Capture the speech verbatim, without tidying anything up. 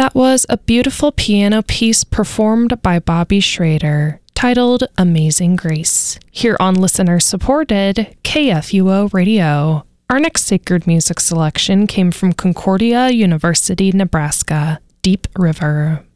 That was a beautiful piano piece performed by Bobby Schrader, titled Amazing Grace, here on listener-supported K F U O Radio. Our next sacred music selection came from Concordia University, Nebraska, Deep River.